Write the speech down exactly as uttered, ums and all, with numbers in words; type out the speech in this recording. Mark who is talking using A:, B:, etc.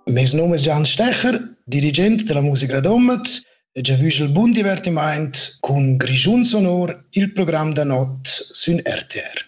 A: Mes num es Gian Stecher, dirigent della Musica Domat, e già vüs il bun divertiment cun Grischun sonor il program da not sün R T R.